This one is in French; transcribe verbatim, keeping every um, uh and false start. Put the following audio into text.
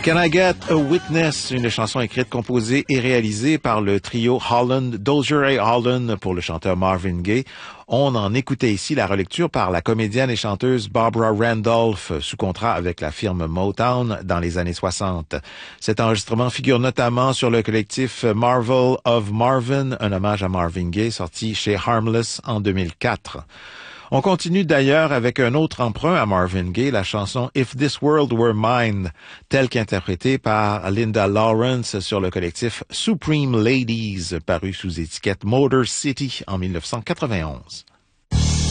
Can I Get a Witness, une chanson écrite, composée et réalisée par le trio Holland, Dozier et Holland pour le chanteur Marvin Gaye. On en écoutait ici la relecture par la comédienne et chanteuse Barbara Randolph, sous contrat avec la firme Motown dans les années soixante. Cet enregistrement figure notamment sur le collectif Marvel of Marvin, un hommage à Marvin Gaye, sorti chez Harmless en deux mille quatre. On continue d'ailleurs avec un autre emprunt à Marvin Gaye, la chanson If This World Were Mine, telle qu'interprétée par Linda Lawrence sur le collectif Supreme Ladies, paru sous étiquette Motor City en mille neuf cent quatre-vingt-onze.